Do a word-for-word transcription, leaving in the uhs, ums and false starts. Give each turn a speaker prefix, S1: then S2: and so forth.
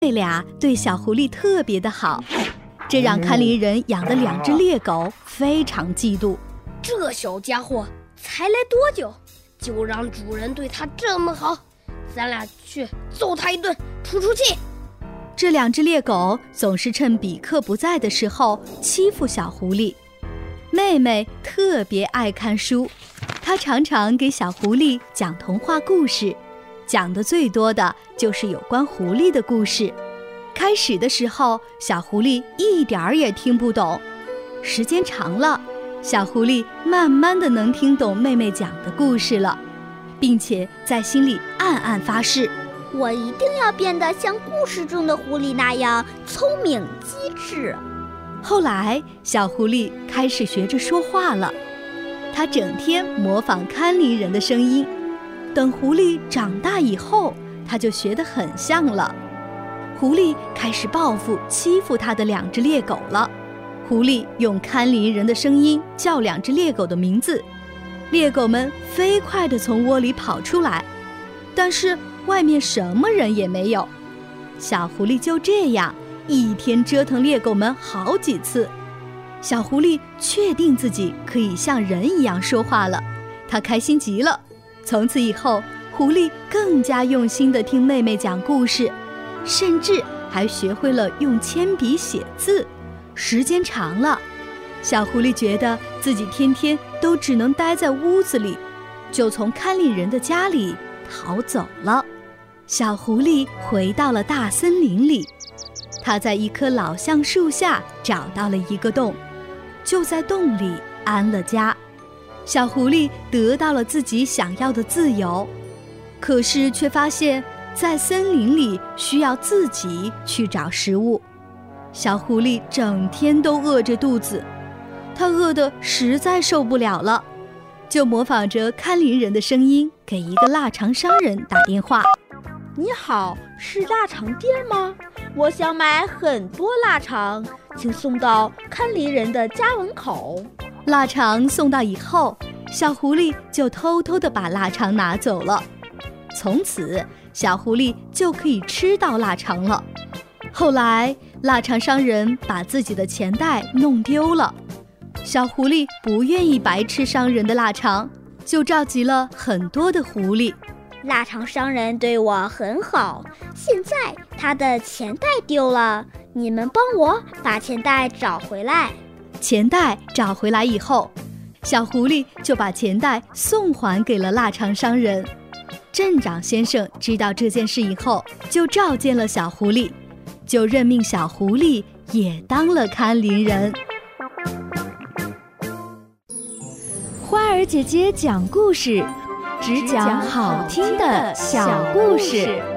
S1: 妹俩对小狐狸特别的好，这让看林人养的两只猎狗非常嫉妒。
S2: 这小家伙才来多久，就让主人对他这么好，咱俩去揍他一顿出出气。
S1: 这两只猎狗总是趁比克不在的时候欺负小狐狸。妹妹特别爱看书，她常常给小狐狸讲童话故事，讲的最多的就是有关狐狸的故事。开始的时候，小狐狸一点儿也听不懂，时间长了，小狐狸慢慢的能听懂妹妹讲的故事了，并且在心里暗暗发誓，
S3: 我一定要变得像故事中的狐狸那样聪明机智。
S1: 后来，小狐狸开始学着说话了，它整天模仿看林人的声音。等狐狸长大以后，它就学得很像了。狐狸开始报复欺负它的两只猎狗了。狐狸用看林人的声音叫两只猎狗的名字，猎狗们飞快地从窝里跑出来，但是外面什么人也没有。小狐狸就这样一天折腾猎狗们好几次。小狐狸确定自己可以像人一样说话了，它开心极了。从此以后，狐狸更加用心地听妹妹讲故事，甚至还学会了用铅笔写字。时间长了，小狐狸觉得自己天天都只能待在屋子里，就从看林人的家里逃走了。小狐狸回到了大森林里，它在一棵老橡树下找到了一个洞，就在洞里安了家。小狐狸得到了自己想要的自由，可是却发现在森林里需要自己去找食物。小狐狸整天都饿着肚子，它饿得实在受不了了，就模仿着看林人的声音给一个腊肠商人打电话。
S4: 你好，是腊肠店吗？我想买很多腊肠，请送到看林人的家门口。
S1: 腊肠送到以后，小狐狸就偷偷地把腊肠拿走了。从此，小狐狸就可以吃到腊肠了。后来，腊肠商人把自己的钱袋弄丢了，小狐狸不愿意白吃商人的腊肠，就召集了很多的狐狸。
S3: 腊肠商人对我很好，现在他的钱袋丢了，你们帮我把钱袋找回来。
S1: 钱袋找回来以后，小狐狸就把钱袋送还给了腊肠商人。镇长先生知道这件事以后，就召见了小狐狸，就任命小狐狸也当了看林人。
S5: 花儿姐姐讲故事，只讲好听的小故事。